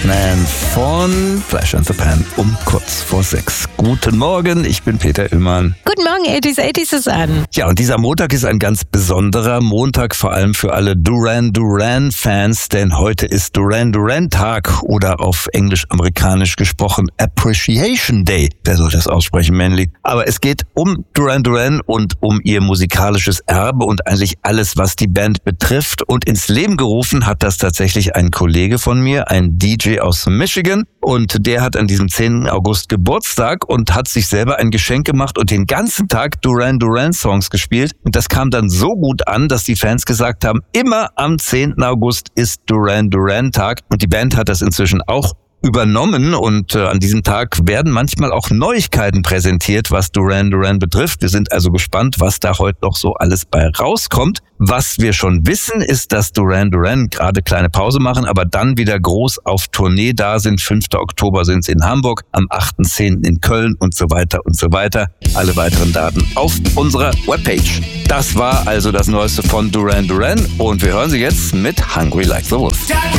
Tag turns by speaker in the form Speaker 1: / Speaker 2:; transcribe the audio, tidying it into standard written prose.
Speaker 1: Man von Flash and the Pan um kurz vor 6. Guten Morgen, ich bin Peter Illmann.
Speaker 2: Guten Morgen, 80s Susanne.
Speaker 1: Ja, und dieser Montag ist ein ganz besonderer Montag, vor allem für alle Duran Duran-Fans, denn heute ist Duran Duran-Tag oder auf englisch-amerikanisch gesprochen Appreciation Day. Wer soll das aussprechen, männlich? Aber es geht um Duran Duran und um ihr musikalisches Erbe und eigentlich alles, was die Band betrifft. Und ins Leben gerufen hat das tatsächlich ein Kollege von mir, ein DJ aus Michigan. Und der hat an diesem 10. August Geburtstag und hat sich selber ein Geschenk gemacht und den ganzen Tag Duran Duran Songs gespielt. Und das kam dann so gut an, dass die Fans gesagt haben, immer am 10. August ist Duran Duran Tag. Und die Band hat das inzwischen auch übernommen und an diesem Tag werden manchmal auch Neuigkeiten präsentiert, was Duran Duran betrifft. Wir sind also gespannt, was da heute noch so alles bei rauskommt. Was wir schon wissen, ist, dass Duran Duran gerade kleine Pause machen, aber dann wieder groß auf Tournee da sind. 5. Oktober sind sie in Hamburg, am 8.10. in Köln und so weiter und so weiter. Alle weiteren Daten auf unserer Webpage. Das war also das Neueste von Duran Duran und wir hören sie jetzt mit Hungry Like the Wolf.